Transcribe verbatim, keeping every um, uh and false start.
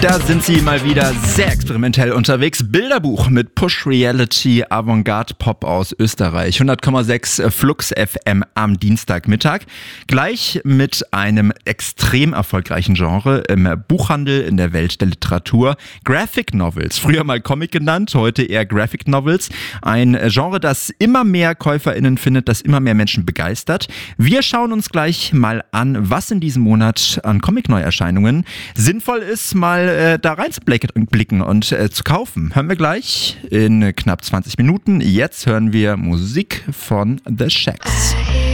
Da sind sie mal wieder sehr experimentell unterwegs. Bilderbuch mit Push Reality Avantgarde Pop aus Österreich. hundert Komma sechs Flux F M am Dienstagmittag. Gleich mit einem extrem erfolgreichen Genre im Buchhandel in der Welt der Literatur. Graphic Novels, früher mal Comic genannt, heute eher Graphic Novels. Ein Genre, das immer mehr KäuferInnen findet, das immer mehr Menschen begeistert. Wir schauen uns gleich mal an, was in diesem Monat an Comic-Neuerscheinungen sinnvoll ist, mal äh, da reinzublicken und äh, zu kaufen. Hören wir gleich in knapp zwanzig Minuten. Jetzt hören wir Musik von The Shacks.